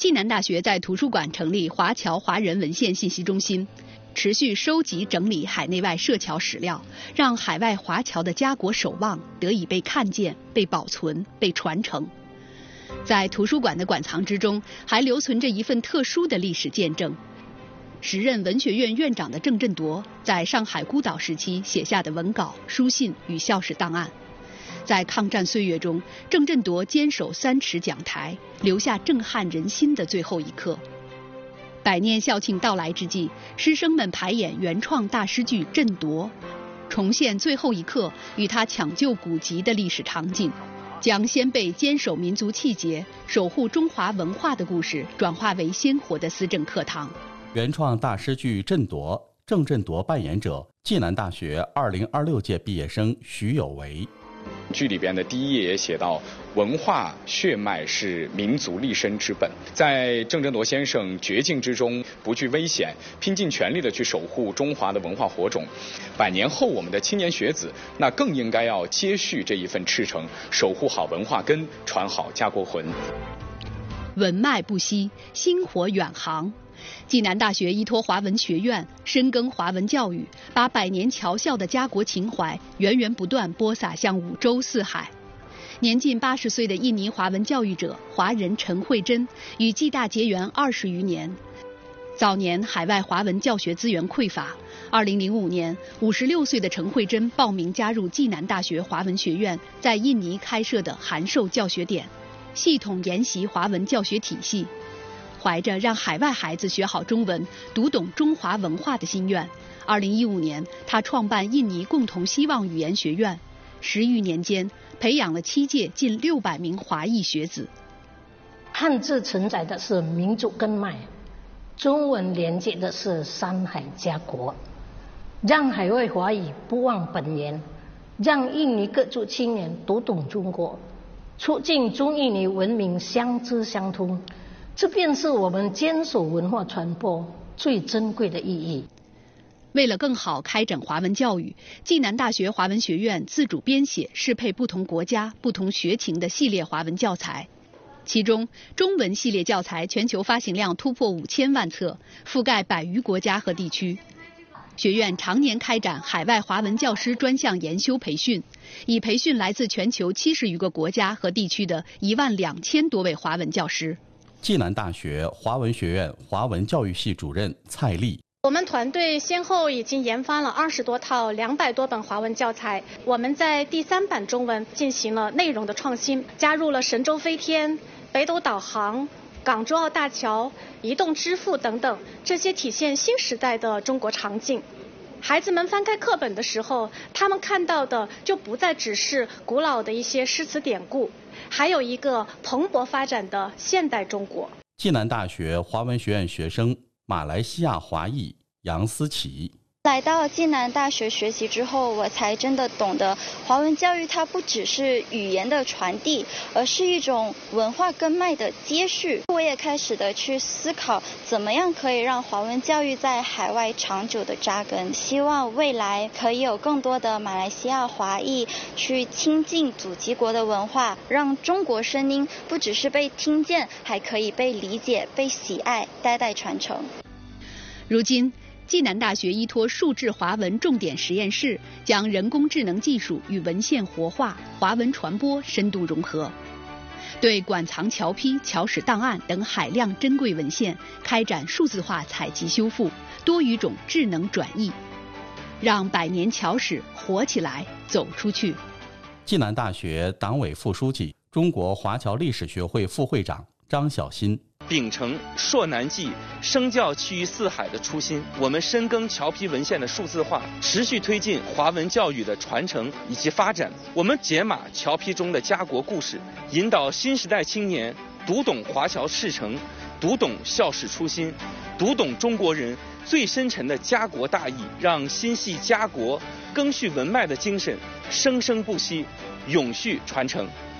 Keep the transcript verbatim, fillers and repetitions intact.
暨南大学在图书馆成立华侨华人文献信息中心，持续收集整理海内外涉侨史料，让海外华侨的家国守望得以被看见、被保存、被传承。在图书馆的馆藏之中，还留存着一份特殊的历史见证。时任文学院院长的郑振铎在上海孤岛时期写下的文稿、书信与校史档案。在抗战岁月中，郑振铎坚守三尺讲台，留下震撼人心的最后一刻。百年校庆到来之际，师生们排演原创大诗剧《振铎》，重现最后一刻与他抢救古籍的历史场景，将先辈坚守民族气节、守护中华文化的故事转化为鲜活的思政课堂。 原创大诗剧《振铎》，郑振铎扮演者暨南大学二零二六届毕业生徐有为。 剧里边的第一页也写到，文化血脉是民族立身之本。在郑振铎先生绝境之中不惧危险，拼尽全力的去守护中华的文化火种。百年后，我们的青年学子那更应该要接续这一份赤诚，守护好文化根，传好家国魂。 文脉不息，薪火远航。暨南大学依托华文学院，深耕华文教育，把百年侨校的家国情怀源源不断播撒向五洲四海。年近八十岁的印尼华文教育者华人陈慧珍与暨大结缘二十余年。早年海外华文教学资源匮乏，二零零五年，五十六岁的陈慧珍报名加入暨南大学华文学院在印尼开设的函授教学点，系统研习华文教学体系。怀着让海外孩子学好中文、读懂中华文化的心愿，二零一五年，他创办印尼共同希望语言学院，十余年间培养了七届近六百名华裔学子。 汉字承载的是民族根脉，中文连接的是山海家国，让海外华裔不忘本源，让印尼各族青年读懂中国，促进中印尼文明相知相通。这便是我们坚守文化传播最珍贵的意义。 为了更好开展华文教育，暨南大学华文学院自主编写适配不同国家、不同学情的系列华文教材。其中，中文系列教材全球发行量突破五千万册，覆盖百余国家和地区。学院常年开展海外华文教师专项研修培训，已培训来自全球七十余个国家和地区的一万两千多位华文教师。 暨南大学华文学院华文教育系主任蔡丽， 我们团队先后已经研发了二十多套两百多本华文教材。我们在第三版中文进行了内容的创新，加入了神州飞天、北斗导航、港珠澳大桥、移动支付等等这些体现新时代的中国场景。孩子们翻开课本的时候，他们看到的就不再只是古老的一些诗词典故，还有一个蓬勃发展的现代中国。 暨南大学华文学院学生马来西亚华裔杨思琪， 来到暨南大学学习之后，我才真的懂得华文教育它不只是语言的传递，而是一种文化根脉的接续。我也开始的去思考怎么样可以让华文教育在海外长久的扎根，希望未来可以有更多的马来西亚华裔去亲近祖籍国的文化，让中国声音不只是被听见，还可以被理解、被喜爱，代代传承。 如今，暨南大学依托数字华文重点实验室，将人工智能技术与文献活化、华文传播深度融合，对馆藏侨批、侨史档案等海量珍贵文献开展数字化采集修复、多语种智能转译，让百年侨史活起来、走出去。 暨南大学党委副书记、中国华侨历史学会副会长张小新， 秉承硕南记、声教趋于四海的初心，我们深耕侨批文献的数字化，持续推进华文教育的传承以及发展。我们解码侨批中的家国故事，引导新时代青年读懂华侨赤诚，读懂校史初心，读懂中国人最深沉的家国大义，让心系家国、赓续文脉的精神生生不息，永续传承。